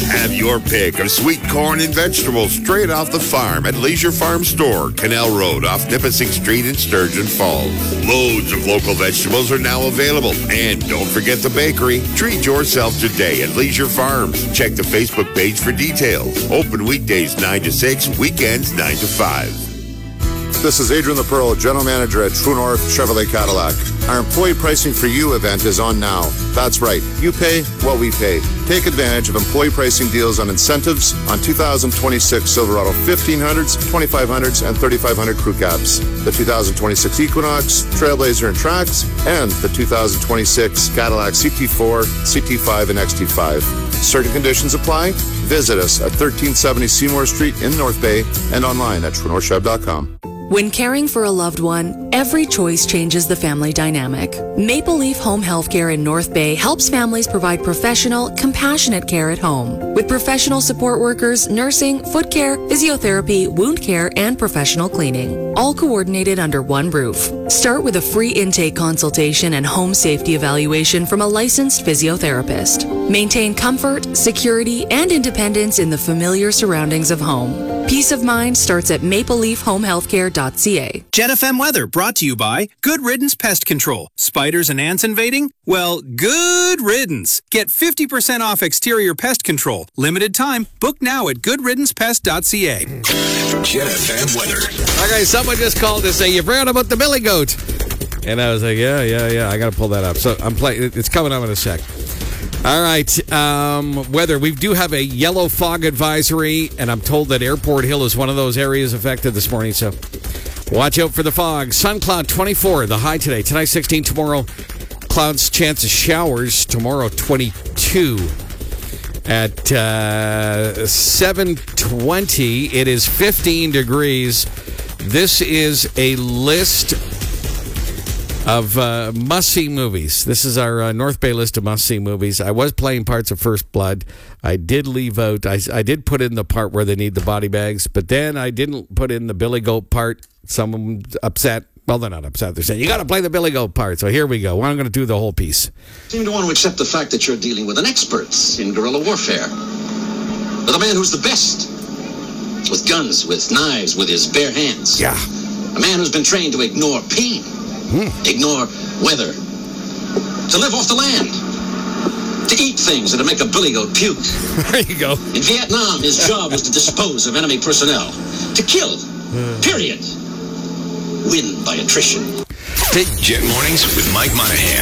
Have your pick of sweet corn and vegetables straight off the farm at Leisure Farm Store, Canal Road off Nipissing Street in Sturgeon Falls. Loads of local vegetables are now available. And don't forget the bakery. Treat yourself today at Leisure Farms. Check the Facebook page for details. Open weekdays 9 to 6, weekends 9 to 5. This is Adrian the Pearl, General Manager at True North Chevrolet Cadillac. Our Employee Pricing for You event is on now. That's right. You pay what we pay. Take advantage of employee pricing deals on incentives on 2026 Silverado 1500s, 2500s, and 3500 crew cabs, the 2026 Equinox, Trailblazer, and Trax, and the 2026 Cadillac CT4, CT5, and XT5. Certain conditions apply. Visit us at 1370 Seymour Street in North Bay and online at TrueNorthChev.com. When caring for a loved one, every choice changes the family dynamic. Maple Leaf Home Healthcare in North Bay helps families provide professional, compassionate care at home. With professional support workers, nursing, foot care, physiotherapy, wound care, and professional cleaning, all coordinated under one roof. Start with a free intake consultation and home safety evaluation from a licensed physiotherapist. Maintain comfort, security, and independence in the familiar surroundings of home. Peace of mind starts at mapleleafhomehealthcare.ca. Jet FM weather brought to you by Good Riddance Pest Control. Spiders and ants invading? Well, good riddance. Get 50% off exterior pest control. Limited time. Book now at goodriddancepest.ca. Jet FM weather. Okay, someone just called to say, you forgot about the billy goat. And I was like, yeah. I got to pull that up. So I'm playing. It's coming up in a sec. All right, weather. We do have a yellow fog advisory, and I'm told that Airport Hill is one of those areas affected this morning, so watch out for the fog. Sun cloud 24, the high today. Tonight 16, tomorrow clouds, chance of showers. Tomorrow 22. At 7:20, it is 15 degrees. This is a list of must-see movies. This is our North Bay list of must-see movies. I was playing parts of First Blood. I did leave out, I did put in the part where they need the body bags, but then I didn't put in the Billy Goat part. Someone's upset. Well, they're not upset. They're saying, you got to play the Billy Goat part. So here we go. Well, I'm going to do the whole piece. Seem to want to accept the fact that you're dealing with an expert in guerrilla warfare. With a man who's the best. With guns, with knives, with his bare hands. Yeah. A man who's been trained to ignore pain. Ignore weather. To live off the land. To eat things that'll make a billy goat puke. There you go. In Vietnam, his job was to dispose of enemy personnel. To kill. Period. Win by attrition. Jet Mornings with Mike Monahan.